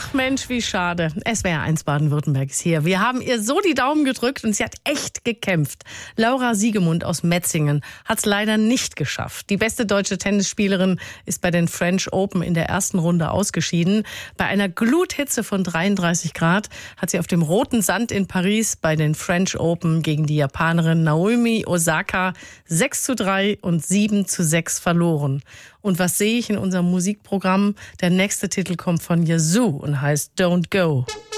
Ach Mensch, wie schade. SWR1 Baden-Württemberg ist hier. Wir haben ihr so die Daumen gedrückt und sie hat echt gekämpft. Laura Siegemund aus Metzingen hat es leider nicht geschafft. Die beste deutsche Tennisspielerin ist bei den French Open in der ersten Runde ausgeschieden. Bei einer Gluthitze von 33 Grad hat sie auf dem roten Sand in Paris bei den French Open gegen die Japanerin Naomi Osaka 6:3 und 7:6 verloren. Und was sehe ich in unserem Musikprogramm? Der nächste Titel kommt von Yazoo und heißt Don't Go.